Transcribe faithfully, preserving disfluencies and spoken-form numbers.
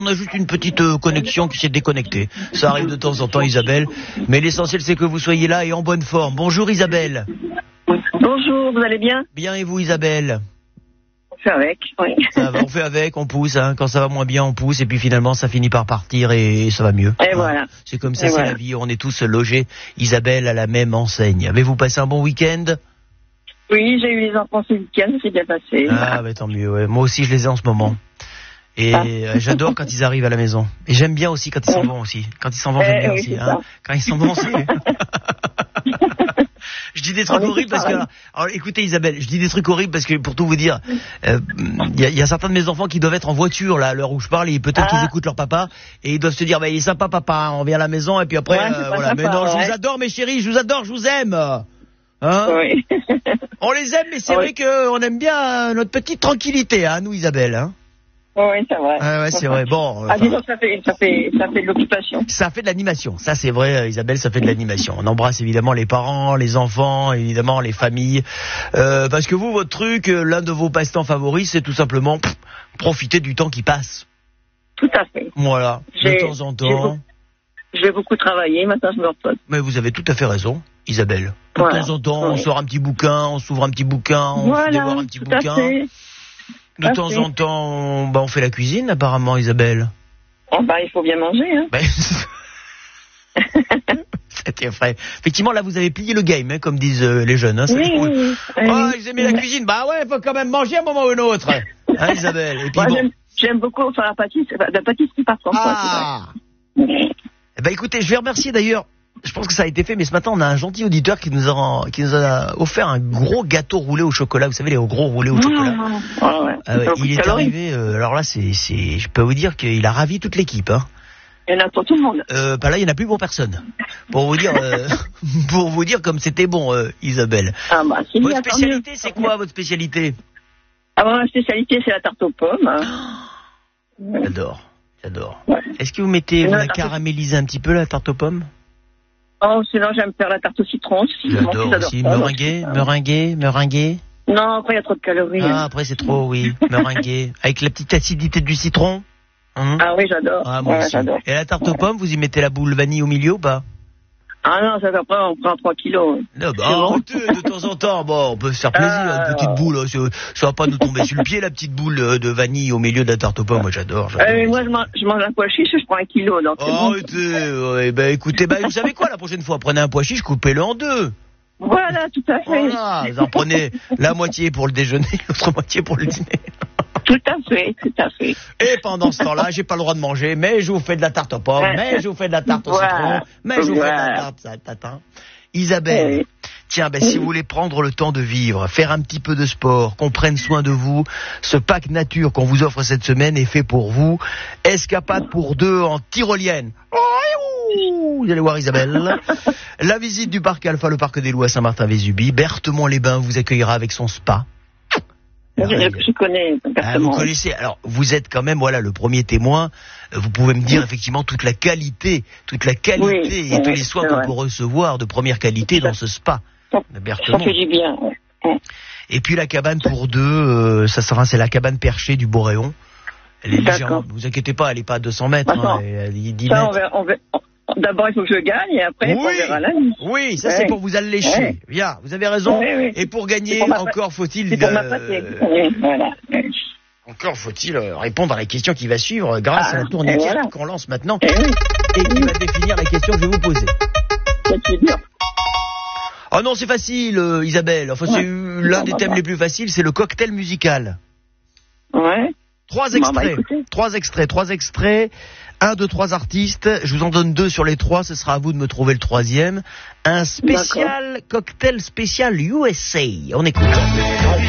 On a juste une petite euh, connexion qui s'est déconnectée. Ça arrive de temps en temps, Isabelle. Mais l'essentiel, c'est que vous soyez là et en bonne forme. Bonjour, Isabelle. Bonjour, vous allez bien? Bien, et vous, Isabelle? On fait avec, oui. Ça va, on fait avec, on pousse. Hein. Quand ça va moins bien, on pousse. Et puis finalement, ça finit par partir et, et ça va mieux. Et hein. voilà. C'est comme ça, Et c'est voilà. la vie. On est tous logés, Isabelle, à la même enseigne. Avez-vous passé un bon week-end? Oui, j'ai eu les enfants ce week-end, c'est bien passé. Ah, bah, tant mieux. Ouais. Moi aussi, je les ai en ce moment. Et Ah. euh, j'adore quand ils arrivent à la maison. Et j'aime bien aussi quand ils s'en vont aussi. Quand ils s'en vont, j'aime Eh, bien oui, aussi. c'est Hein. ça. Quand ils s'en vont aussi. Je dis des trucs On est horribles tous parce que... pareils. Alors écoutez Isabelle, je dis des trucs horribles parce que pour tout vous dire, il euh, y, a, y a certains de mes enfants qui doivent être en voiture là à l'heure où je parle et peut-être Ah. qu'ils écoutent leur papa et ils doivent se dire bah il est sympa papa, on vient à la maison et puis après Ouais, c'est euh, pas voilà. sympa, Mais non, je ouais. vous adore mes chéris, je vous adore, je vous aime. Hein Oui. On les aime mais c'est Oui. vrai qu'on aime bien notre petite tranquillité hein, nous Isabelle. Hein Oui, c'est vrai. ah ouais c'est vrai. Bon. Ah, enfin, disons que ça fait, ça fait, ça fait de l'occupation. Ça fait de l'animation, ça c'est vrai euh, Isabelle, ça fait de l'animation. On embrasse évidemment les parents, les enfants, évidemment les familles. Euh, parce que vous, votre truc, euh, l'un de vos passe-temps favoris, c'est tout simplement pff, profiter du temps qui passe. Tout à fait. Voilà, de J'ai- temps en j'ai temps. beaucoup- J'ai beaucoup travaillé, maintenant je me repose. Mais vous avez tout à fait raison, Isabelle. De Voilà. temps en temps, on Oui. sort un petit bouquin, on s'ouvre un petit bouquin, on Voilà, dévore un petit tout à bouquin. fait. De à temps fait. en temps, on, bah, on fait la cuisine apparemment, Isabelle. Oh, bah, il faut bien manger, hein. Ben, c'était vrai. Effectivement, là, vous avez plié le game, hein, comme disent euh, les jeunes. Hein, ça Oui, fait cool. oui, oui. Oh, Oui. ils aimaient la cuisine. Bah ouais, faut quand même manger un moment ou un autre. Hein, Isabelle. Et puis Moi, bon. j'aime, j'aime beaucoup faire la pâtisserie, la pâtisserie par contre. Ah. ouais, c'est vrai. Eh ben, écoutez, je vais remercier d'ailleurs. Je pense que ça a été fait, mais ce matin, on a un gentil auditeur qui nous a, qui nous a offert un gros gâteau roulé au chocolat. Vous savez, les gros roulés au chocolat. Ah, ouais. Ah ouais, Ça a beaucoup il de est calories. arrivé. Euh, alors là, c'est, c'est, je peux vous dire qu'il a ravi toute l'équipe. Hein. Il y en a pour tout le monde. Euh, bah là, il n'y en a plus pour personne. Pour vous dire, euh, pour vous dire comme c'était bon, euh, Isabelle. Ah, bah, c'est Votre bien, tant spécialité, mieux. c'est quoi votre spécialité? Ah, bon, ma spécialité, c'est la tarte aux pommes. hein. J'adore, j'adore. Ouais. Est-ce que vous mettez, vous La la tarte aux- caramélisez un petit peu la tarte aux pommes? Oh, sinon, j'aime faire la tarte au citron aussi. Mon J'adore fils adore aussi. ça, Meringuée, donc, meringuée, meringuée. euh, Non, après, il y a trop de calories. Ah, hein. après c'est trop, oui. Meringuée. Avec la petite acidité du citron. Hein Ah oui, j'adore. Ah, moi Ouais, aussi. j'adore. Et la tarte aux pommes, vous y mettez la boule vanille au milieu ou pas? Ah non, ça après, on prend trois kilos. Non, bah, C'est bon. arrêtez, de temps en temps, bon, on peut se faire plaisir, Ah, une petite boule, hein, ça, ça va pas nous tomber sur le pied, la petite boule euh, de vanille au milieu de la tarte aux pommes, moi j'adore. j'adore. Euh, moi, je mange, je mange un pois chiche, je prends un kilo, donc c'est Oh, bon. arrêtez, ouais, bah écoutez, bah vous savez quoi, la prochaine fois, prenez un pois chiche, coupez-le en deux. Voilà, tout à fait. Voilà, vous en prenez la moitié pour le déjeuner, l'autre moitié pour le dîner. Tout à fait, tout à fait. Et pendant ce temps-là, j'ai pas le droit de manger, mais je vous fais de la tarte aux pommes, mais je vous fais de la tarte au Voilà. citron, mais je vous fais de la Voilà. tarte à tatin. Isabelle, Oui. tiens, ben, si vous voulez prendre le temps de vivre, faire un petit peu de sport, qu'on prenne soin de vous, ce pack nature qu'on vous offre cette semaine est fait pour vous. Escapade pour deux en tyrolienne. Vous allez voir Isabelle. La visite du parc Alpha, le parc des Loups à Saint-Martin-Vésubie. Berthemont-les-Bains vous accueillera avec son spa. Je, je connais Ah, vous exactement. connaissez. Alors, vous êtes quand même, voilà, le premier témoin. Vous pouvez me dire effectivement toute la qualité, toute la qualité Oui, et oui, tous les soins c'est qu'on vrai. peut recevoir de première qualité dans ce spa Ça, de ça Berthemont. fait du bien. ouais. Et puis la cabane pour deux, euh, ça sera, c'est la cabane perchée du Boréon. Elle est D'accord. légèrement, vous inquiétez pas, elle est pas à deux cents mètres, Attends. hein, elle est dix Ça, on mètres. verra, on verra- D'abord, il faut que je gagne et après, on Oui, verra la nuit. oui, ça Ouais. c'est pour vous allécher. Ouais. Bien, vous avez raison. Oui, oui. Et pour gagner, C'est pour ma- encore faut-il, C'est pour ma euh, pâtée. Oui, voilà. encore faut-il euh, répondre à la question qui va suivre grâce Ah, à la tourniquet et voilà. qu'on lance maintenant Eh oui, et qui va définir la question que je vais vous poser. ça, c'est bien. Oh non, c'est facile, euh, Isabelle. Enfin, c'est Ouais. euh, l'un Bon, des bah, thèmes bah. les plus faciles, c'est le cocktail musical. Ouais. Trois Bon, bah, extraits, écoutez. trois extraits, trois extraits, un, deux, trois artistes. Je vous en donne deux sur les trois. Ce sera à vous de me trouver le troisième. Un spécial cocktail spécial U S A. On écoute.